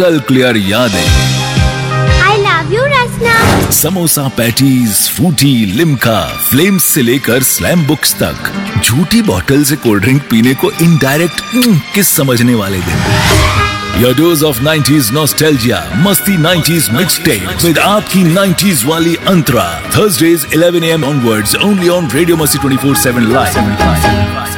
कल क्लियर यादें। I love you, Rasna. Samosa, patties, Frooti, Limca, flames से लेकर स्लैम बुक्स तक, झूठी बॉटल से कोल्ड ड्रिंक पीने को इनडायरेक्ट किस समझने वाले दिन। Your dose of 90s nostalgia, मस्ती 90s mixtape with आपकी 90s वाली अंतरा. Thursdays 11 AM onwards only on Radio Masti 24/7 live.